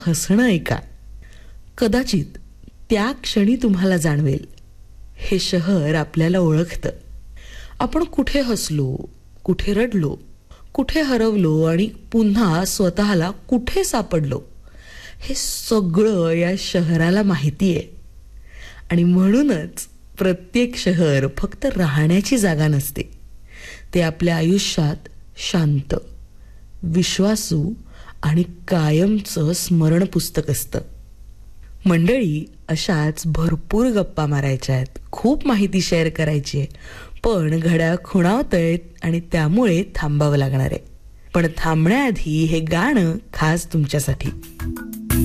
हसणं ऐका. कदाचित त्या क्षणी तुम्हाला जाणवेल, हे शहर आपल्याला ओळखतं. आपण कुठे हसलो, कुठे रडलो, कुठे हरवलो आणि पुन्हा स्वतःला कुठे सापडलो, हे सगळं या शहराला माहिती आहे. आणि म्हणूनच प्रत्येक शहर फक्त राहण्याची जागा नसते, ते आपल्या आयुष्यात शांत, विश्वासू आणि कायमचं स्मरण पुस्तक असतं. मंडळी, अशाच भरपूर गप्पा मारायच्या आहेत, खूप माहिती शेअर करायची आहे, पण घड्याळ खुणावतंय आणि त्यामुळे थांबावं लागणार आहे. पण थांबण्याआधी हे गाणं खास तुमच्यासाठी.